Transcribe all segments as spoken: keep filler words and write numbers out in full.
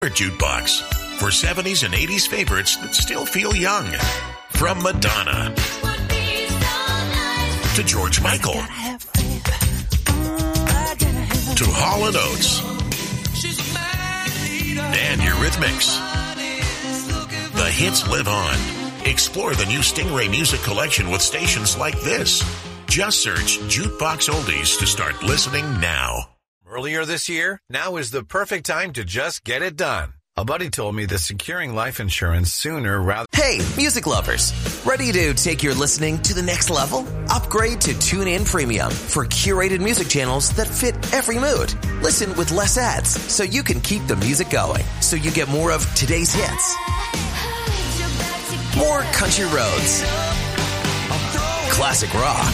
favorite jukebox for seventies and eighties favorites that still feel young. From Madonna to George Michael to Hall and Oates and Eurythmics. The hits live on. Explore the new Stingray Music Collection with stations like this. Just search Jukebox Oldies to start listening now. Earlier this year, now is the perfect time to just get it done. A buddy told me that securing life insurance sooner rather... Hey, music lovers. Ready to take your listening to the next level? Upgrade to TuneIn Premium for curated music channels that fit every mood. Listen with less ads so you can keep the music going. So you get more of today's hits. More country roads. Classic rock.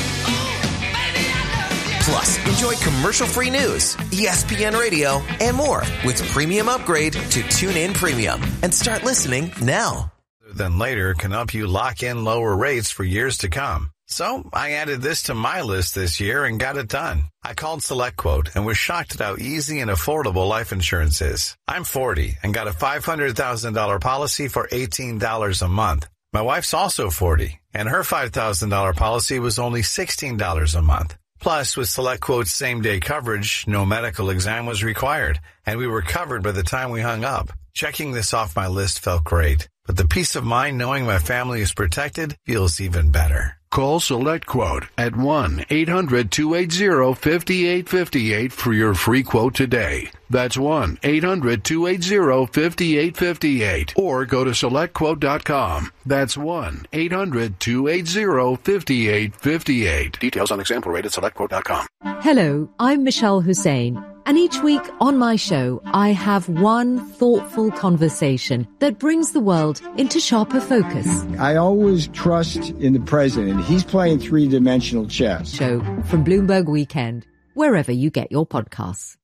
Plus, enjoy commercial-free news, E S P N Radio, and more with premium upgrade to TuneIn Premium. And start listening now. Then later can help you lock in lower rates for years to come. So I added this to my list this year and got it done. I called SelectQuote and was shocked at how easy and affordable life insurance is. I'm forty and got a five hundred thousand dollars policy for eighteen dollars a month. My wife's also forty, and her five thousand dollars policy was only sixteen dollars a month. Plus, with SelectQuote's same-day coverage, no medical exam was required, and we were covered by the time we hung up. Checking this off my list felt great, but the peace of mind knowing my family is protected feels even better. Call SelectQuote at one eight hundred two eight zero five eight five eight for your free quote today. That's one eight hundred two eight zero five eight five eight. Or go to select quote dot com. That's one eight hundred two eight zero five eight five eight. Details on example rate at select quote dot com. Hello, I'm Michelle Hussein. And each week on my show, I have one thoughtful conversation that brings the world into sharper focus. I always trust in the president. He's playing three-dimensional chess. Show from Bloomberg Weekend, wherever you get your podcasts.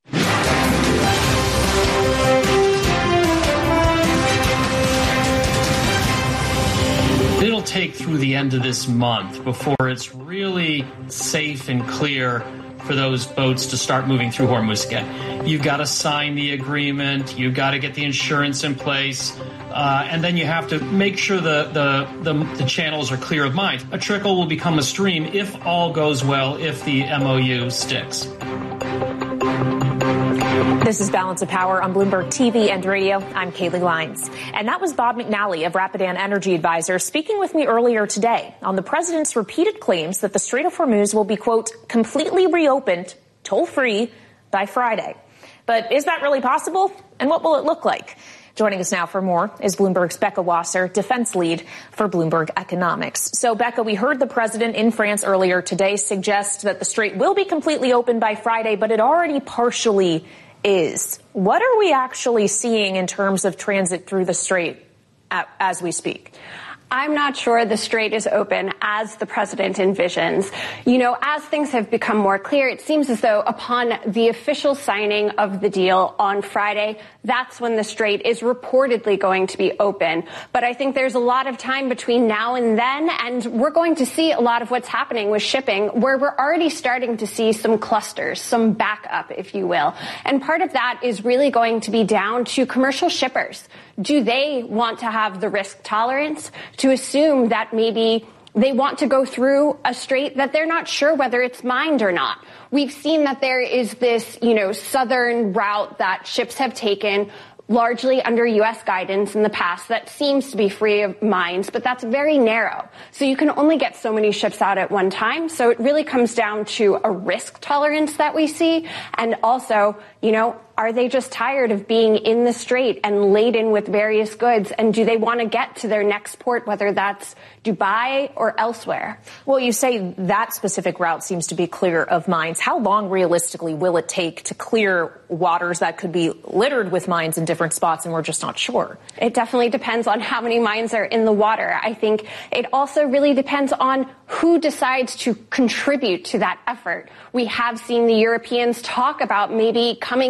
It'll take through the end of this month before it's really safe and clear for those boats to start moving through Hormuz again. You've got to sign the agreement. You've got to get the insurance in place. Uh, and then you have to make sure the, the, the, the channels are clear of mines. A trickle will become a stream if all goes well, if the M O U sticks. This is Balance of Power on Bloomberg T V and radio. I'm Kaylee Lyons. And that was Bob McNally of Rapidan Energy Advisors speaking with me earlier today on the president's repeated claims that the Strait of Hormuz will be, quote, completely reopened, toll-free, by Friday. But is that really possible? And what will it look like? Joining us now for more is Bloomberg's Becca Wasser, defense lead for Bloomberg Economics. So, Becca, we heard the president in France earlier today suggest that the Strait will be completely open by Friday, but it already partially is. What are we actually seeing in terms of transit through the Strait as we speak? I'm not sure the Strait is open as the president envisions. You know, as things have become more clear, it seems as though upon the official signing of the deal on Friday, that's when the Strait is reportedly going to be open. But I think there's a lot of time between now and then, and we're going to see a lot of what's happening with shipping, where we're already starting to see some clusters, some backup, if you will. And part of that is really going to be down to commercial shippers. Do they want to have the risk tolerance to assume that maybe they want to go through a strait that they're not sure whether it's mined or not? We've seen that there is this, you know, southern route that ships have taken largely under U S guidance in the past that seems to be free of mines, but that's very narrow. So you can only get so many ships out at one time. So it really comes down to a risk tolerance that we see. And also, you know, are they just tired of being in the strait and laden with various goods? And do they want to get to their next port, whether that's Dubai or elsewhere? Well, you say that specific route seems to be clear of mines. How long realistically will it take to clear waters that could be littered with mines in different spots and we're just not sure? It definitely depends on how many mines are in the water. I think it also really depends on who decides to contribute to that effort. We have seen the Europeans talk about maybe coming into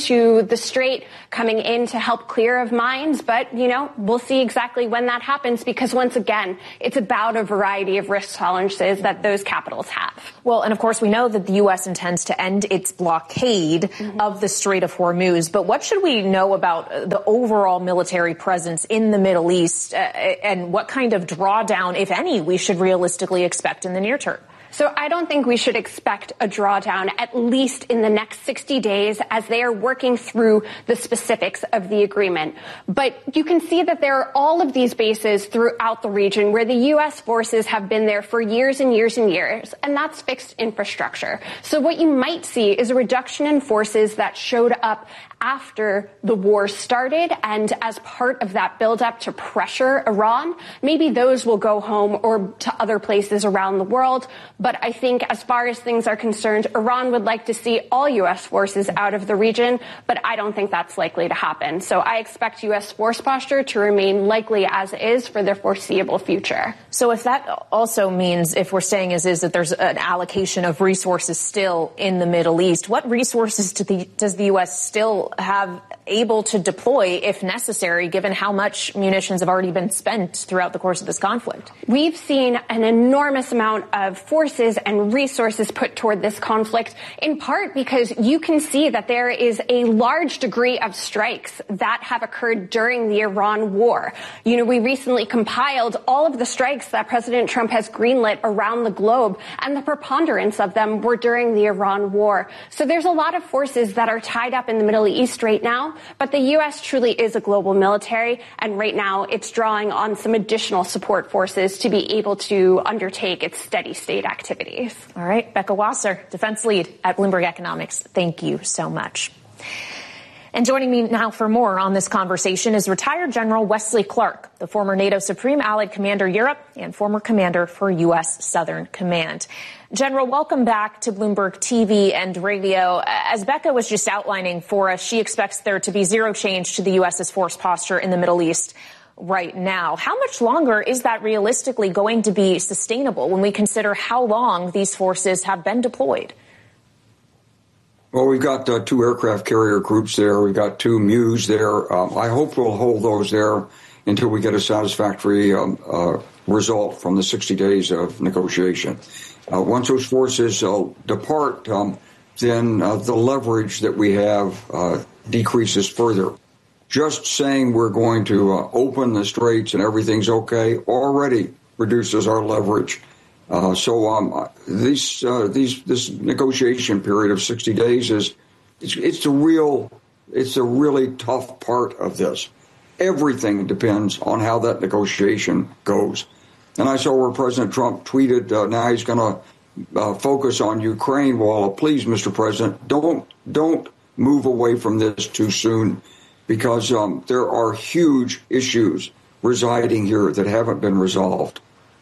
to the Strait, coming in to help clear of mines. But, you know, we'll see exactly when that happens, because once again, it's about a variety of risk tolerances that those capitals have. Well, and of course, we know that the U S intends to end its blockade mm-hmm. of the Strait of Hormuz. But what should we know about the overall military presence in the Middle East, uh, and what kind of drawdown, if any, we should realistically expect in the near term? So I don't think we should expect a drawdown, at least in the next sixty days, as they are working through the specifics of the agreement. But you can see that there are all of these bases throughout the region where the U S forces have been there for years and years and years, and that's fixed infrastructure. So what you might see is a reduction in forces that showed up after the war started, and as part of that buildup to pressure Iran. Maybe those will go home or to other places around the world. But I think as far as things are concerned, Iran would like to see all U S forces out of the region, but I don't think that's likely to happen. So I expect U S force posture to remain likely as is for the foreseeable future. So if that also means, if we're staying as is, that there's an allocation of resources still in the Middle East, what resources do the, does the U S still have able to deploy if necessary, given how much munitions have already been spent throughout the course of this conflict? We've seen an enormous amount of forces and resources put toward this conflict, in part because you can see that there is a large degree of strikes that have occurred during the Iran war. You know, we recently compiled all of the strikes that President Trump has greenlit around the globe, and the preponderance of them were during the Iran war. So there's a lot of forces that are tied up in the Middle East right now. But the U S truly is a global military, and right now it's drawing on some additional support forces to be able to undertake its steady state activities. All right. Becca Wasser, defense lead at Bloomberg Economics. Thank you so much. And joining me now for more on this conversation is retired General Wesley Clark, the former NATO Supreme Allied Commander Europe and former commander for U S Southern Command. General, welcome back to Bloomberg T V and radio. As Becca was just outlining for us, she expects there to be zero change to the U S's force posture in the Middle East right now. How much longer is that realistically going to be sustainable when we consider how long these forces have been deployed? Well, we've got uh, two aircraft carrier groups there. We've got two M U S there. Um, I hope we'll hold those there until we get a satisfactory um, uh, result from the sixty days of negotiation. Uh, once those forces uh, depart, um, then uh, the leverage that we have uh, decreases further. Just saying we're going to uh, open the straits and everything's okay already reduces our leverage. Uh, so um, these, uh, these, this negotiation period of sixty days is it's, it's the real, it's a really tough part of this. Everything depends on how that negotiation goes. And I saw where President Trump tweeted uh, now he's going to uh, focus on Ukraine. Well, please, Mister President, don't don't move away from this too soon, because um, there are huge issues residing here that haven't been resolved.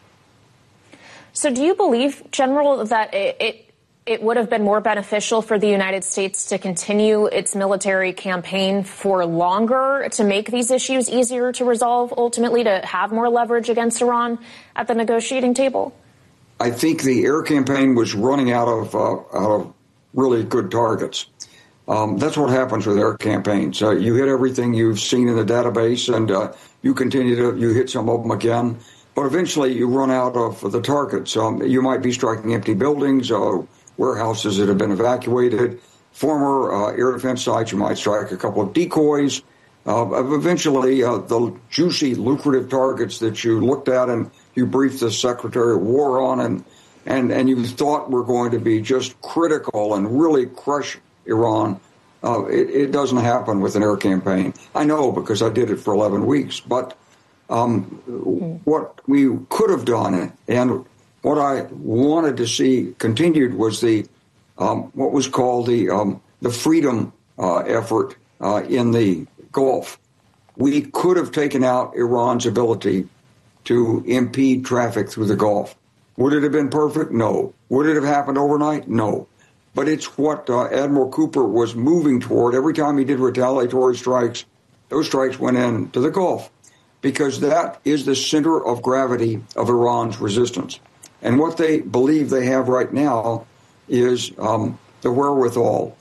So do you believe, General, that it, it it would have been more beneficial for the United States to continue its military campaign for longer, to make these issues easier to resolve, ultimately to have more leverage against Iran at the negotiating table? I think the air campaign was running out of uh, out of really good targets. Um, that's what happens with air campaigns. Uh, you hit everything you've seen in the database, and uh, you continue to you hit some of them again. But eventually you run out of the targets. Um, you might be striking empty buildings, uh, warehouses that have been evacuated, former uh, air defense sites. You might strike a couple of decoys. Uh, eventually, uh, the juicy, lucrative targets that you looked at and you briefed the Secretary of War on, and and, and you thought were going to be just critical and really crush Iran, uh, it, it doesn't happen with an air campaign. I know, because I did it for eleven weeks. But um, what we could have done, and what I wanted to see continued, was the um, what was called the um, the freedom uh, effort uh, in the Gulf. We could have taken out Iran's ability to impede traffic through the Gulf. Would it have been perfect? No. Would it have happened overnight? No. But it's what uh, Admiral Cooper was moving toward. Every time he did retaliatory strikes, those strikes went into the Gulf, because that is the center of gravity of Iran's resistance. And what they believe they have right now is um, the wherewithal,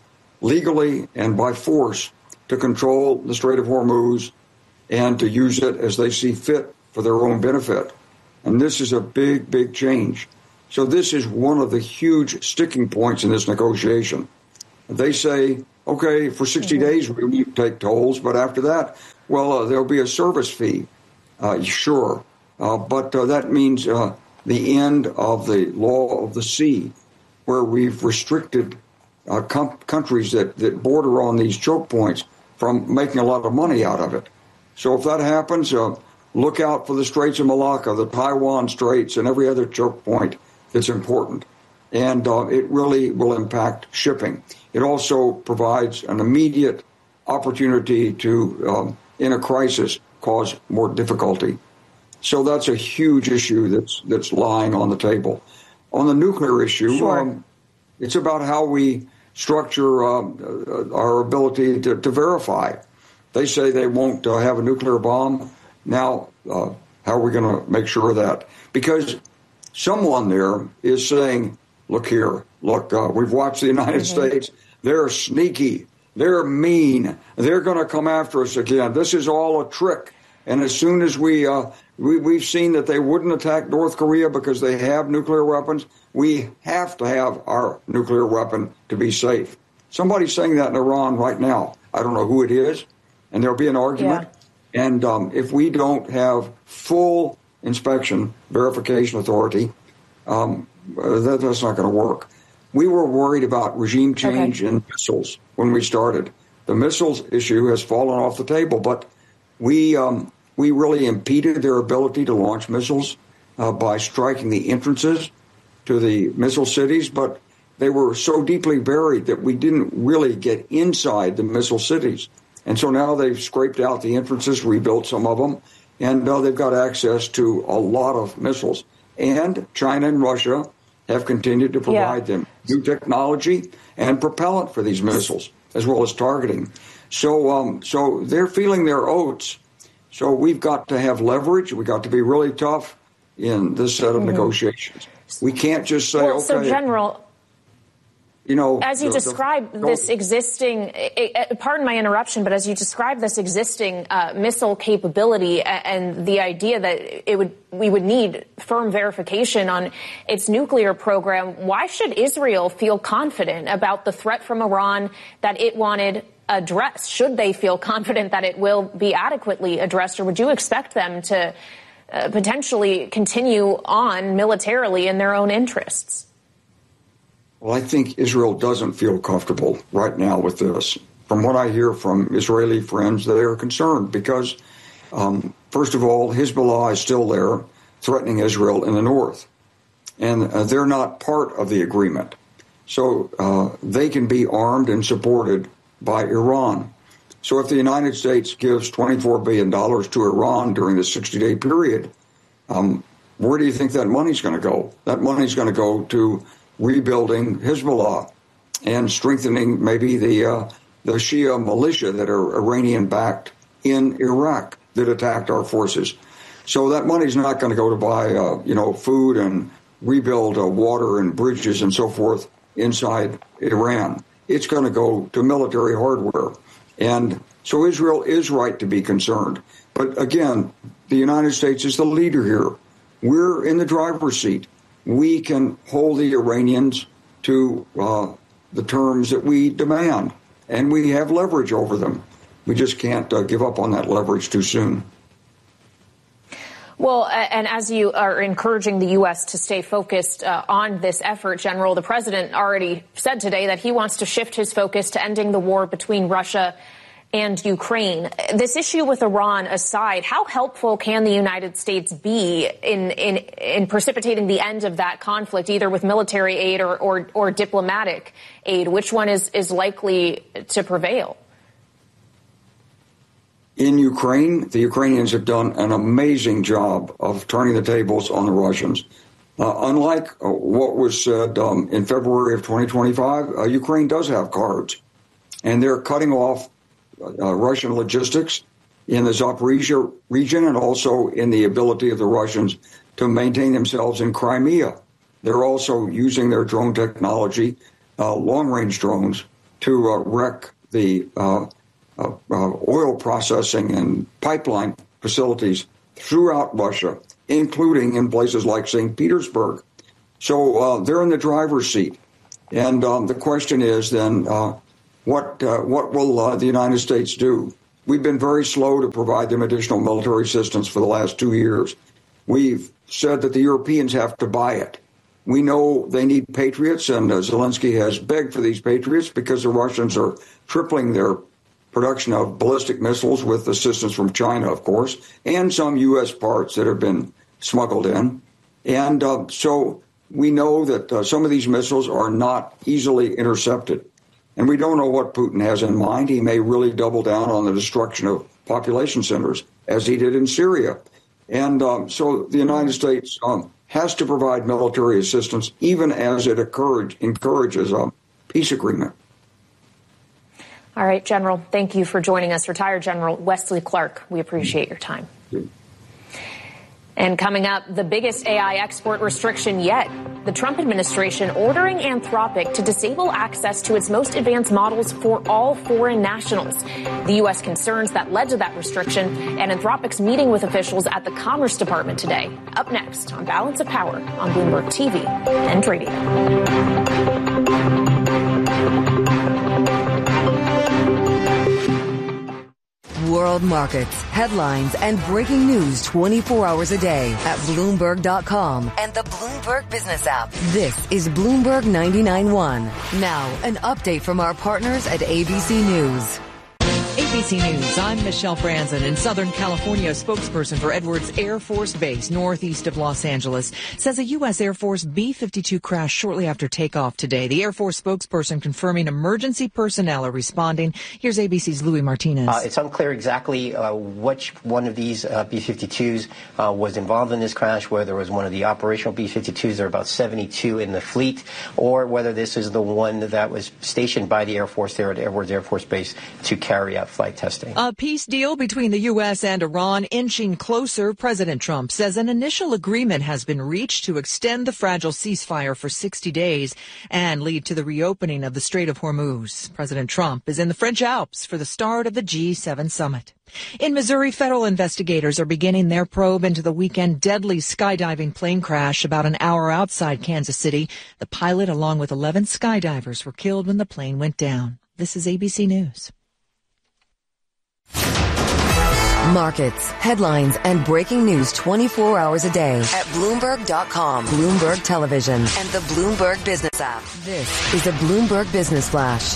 legally and by force to control the Strait of Hormuz and to use it as they see fit for their own benefit. And this is a big, big change. So this is one of the huge sticking points in this negotiation. They say, okay, for sixty mm-hmm. days we won't take tolls, but after that, well, uh, there'll be a service fee, uh, sure. Uh, but uh, that means uh, the end of the law of the sea, where we've restricted uh, com- countries that, that border on these choke points from making a lot of money out of it. So if that happens, uh, look out for the Straits of Malacca, the Taiwan Straits, and every other choke point that's important. And uh, it really will impact shipping. It also provides an immediate opportunity to, um, in a crisis, cause more difficulty. So that's a huge issue that's that's lying on the table. On the nuclear issue, sure. um, it's about how we structure uh, our ability to, to verify. They say they won't uh, have a nuclear bomb. Now, uh, how are we going to make sure of that? Because someone there is saying, look here, look, uh, we've watched the United mm-hmm. States. They're sneaky. They're mean. They're going to come after us again. This is all a trick. And as soon as we, uh, we, we've seen that they wouldn't attack North Korea because they have nuclear weapons, we have to have our nuclear weapon to be safe. Somebody's saying that in Iran right now. I don't know who it is. And there'll be an argument. Yeah. And um, if we don't have full inspection, verification authority, um, that, that's not going to work. We were worried about regime change okay. in missiles when we started. The missiles issue has fallen off the table, but we um, we really impeded their ability to launch missiles uh, by striking the entrances to the missile cities, but they were so deeply buried that we didn't really get inside the missile cities. And so now they've scraped out the entrances, rebuilt some of them, and now they've got access to a lot of missiles. And China and Russia have continued to provide yeah. them new technology and propellant for these missiles, as well as targeting. So, um, so they're feeling their oats. So we've got to have leverage. We've got to be really tough in this set of mm-hmm. negotiations. We can't just say, well, okay. So, General, you know, as you the, describe the, this existing, pardon my interruption, but as you describe this existing uh, missile capability and the idea that it would, we would need firm verification on its nuclear program, why should Israel feel confident about the threat from Iran that it wanted addressed? Should they feel confident that it will be adequately addressed, or would you expect them to uh, potentially continue on militarily in their own interests? Well, I think Israel doesn't feel comfortable right now with this. From what I hear from Israeli friends, they are concerned because, um, first of all, Hezbollah is still there threatening Israel in the north, and uh, they're not part of the agreement. So uh, they can be armed and supported by Iran. So if the United States gives twenty-four billion dollars to Iran during the sixty-day period, um, where do you think that money's going to go? That money's going to go to rebuilding Hezbollah and strengthening maybe the uh, the Shia militia that are Iranian-backed in Iraq that attacked our forces. So that money's not going to go to buy, uh, you know, food and rebuild uh, water and bridges and so forth inside Iran. It's going to go to military hardware. And so Israel is right to be concerned. But again, the United States is the leader here. We're in the driver's seat. We can hold the Iranians to uh, the terms that we demand, and we have leverage over them. We just can't uh, give up on that leverage too soon. Well, and as you are encouraging the U S to stay focused uh, on this effort, General, the president already said today that he wants to shift his focus to ending the war between Russia and Ukraine. This issue with Iran aside, how helpful can the United States be in in, in precipitating the end of that conflict, either with military aid or, or, or diplomatic aid? Which one is, is likely to prevail? In Ukraine, the Ukrainians have done an amazing job of turning the tables on the Russians. Uh, unlike uh, what was said um, in February of twenty twenty-five, uh, Ukraine does have cards, and they're cutting off uh, Russian logistics in the Zaporizhia region and also in the ability of the Russians to maintain themselves in Crimea. They're also using their drone technology, uh, long-range drones, to uh, wreck the uh, uh, uh, oil processing and pipeline facilities throughout Russia, including in places like Saint Petersburg. So uh, they're in the driver's seat. And um, the question is then, uh, what uh, what will uh, the United States do? We've been very slow to provide them additional military assistance for the last two years. We've said that the Europeans have to buy it. We know they need Patriots, and uh, Zelensky has begged for these Patriots because the Russians are tripling their production of ballistic missiles with assistance from China, of course, and some U S parts that have been smuggled in. And uh, so we know that uh, some of these missiles are not easily intercepted. And we don't know what Putin has in mind. He may really double down on the destruction of population centers, as he did in Syria. And um, so the United States um, has to provide military assistance, even as it encourage, encourages a peace agreement. All right, General, thank you for joining us. Retired General Wesley Clark, we appreciate your time. Thank you. And coming up, the biggest A I export restriction yet. The Trump administration ordering Anthropic to disable access to its most advanced models for all foreign nationals. The U S concerns that led to that restriction, and Anthropic's meeting with officials at the Commerce Department today. Up next on Balance of Power on Bloomberg T V and radio. World markets, headlines, and breaking news twenty-four hours a day at Bloomberg dot com and the Bloomberg Business app. This is Bloomberg ninety-nine point one. Now, an update from our partners at A B C News. A B C News, I'm Michelle Franzen. In Southern California, a spokesperson for Edwards Air Force Base, northeast of Los Angeles, says a U S Air Force B fifty-two crashed shortly after takeoff today. The Air Force spokesperson confirming emergency personnel are responding. Here's A B C's Louis Martinez. Uh, it's unclear exactly uh, which one of these uh, B fifty-twos uh, was involved in this crash, whether it was one of the operational B fifty-twos, there are about seventy-two in the fleet, or whether this is the one that was stationed by the Air Force there at Edwards Air Force Base to carry out flight testing. A peace deal between the U S and Iran inching closer. President Trump says an initial agreement has been reached to extend the fragile ceasefire for sixty days and lead to the reopening of the Strait of Hormuz. President Trump is in the French Alps for the start of the G seven summit. In Missouri, federal investigators are beginning their probe into the weekend deadly skydiving plane crash about an hour outside Kansas City. The pilot, along with eleven skydivers, were killed when the plane went down. This is A B C News. Markets, headlines, and breaking news twenty-four hours a day at Bloomberg dot com, Bloomberg Television, and the Bloomberg Business app. This is a Bloomberg Business Flash.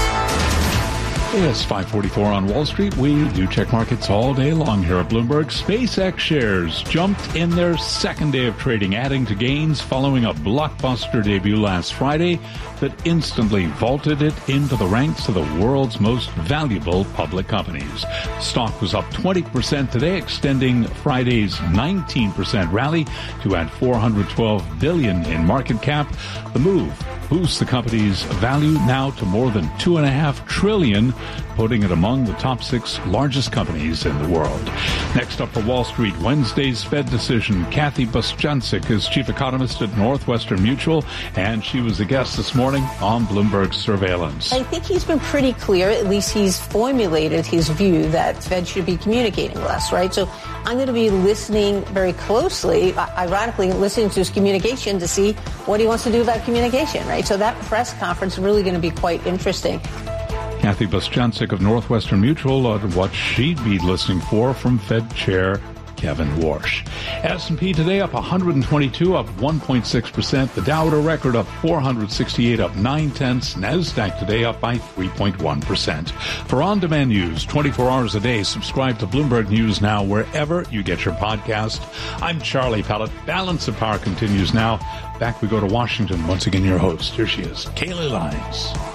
It's five forty-four on Wall Street. We do check markets all day long here at Bloomberg. SpaceX shares jumped in their second day of trading, adding to gains following a blockbuster debut last Friday that instantly vaulted it into the ranks of the world's most valuable public companies. Stock was up twenty percent today, extending Friday's nineteen percent rally to add four hundred twelve billion dollars in market cap. The move boosts the company's value now to more than two and a half trillion, putting it among the top six largest companies in the world. Next up for Wall Street, Wednesday's Fed decision. Kathy Bostjancic is chief economist at Northwestern Mutual, and she was a guest this morning on Bloomberg's Surveillance. I think he's been pretty clear, at least he's formulated his view that Fed should be communicating less, right? So I'm going to be listening very closely, ironically, listening to his communication to see what he wants to do about communication, right? So that press conference is really going to be quite interesting. Kathy Bostjancic of Northwestern Mutual on what she'd be listening for from Fed Chair Kevin Warsh. S and P today up one hundred twenty-two, up one point six percent. The Dow at a record up four hundred sixty-eight, up nine tenths. NASDAQ today up by three point one percent. For on-demand news twenty-four hours a day, subscribe to Bloomberg News Now wherever you get your podcast. I'm Charlie Pellet. Balance of Power continues now. Back we go to Washington. Once again, your host. Here she is, Kaylee Lyons.